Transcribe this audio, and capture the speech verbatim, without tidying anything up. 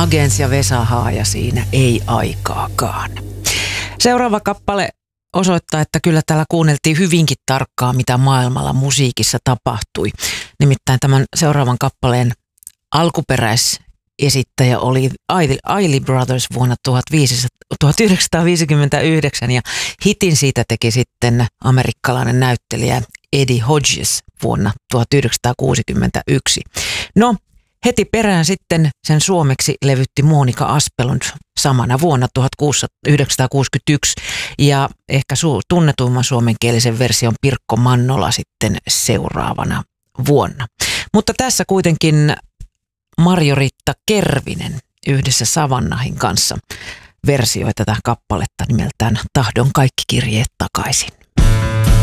Agens ja Vesa Haaja siinä ei aikaakaan. Seuraava kappale osoittaa, että kyllä täällä kuunneltiin hyvinkin tarkkaan, mitä maailmalla musiikissa tapahtui. Nimittäin tämän seuraavan kappaleen alkuperäisesittäjä oli Isley Brothers vuonna tuhatyhdeksänsataaviisikymmentäyhdeksän ja hitin siitä teki sitten amerikkalainen näyttelijä Eddie Hodges vuonna tuhatyhdeksänsataakuusikymmentäyksi. No, heti perään sitten sen suomeksi levytti Monika Aspelund samana vuonna tuhatyhdeksänsataakuusikymmentäyksi ja ehkä su- tunnetuimman suomenkielisen version Pirkko Mannola sitten seuraavana vuonna. Mutta tässä kuitenkin Marjo-Riitta Kervinen yhdessä Savannahin kanssa versioi tätä kappaletta nimeltään Tahdon kaikki kirjeet takaisin.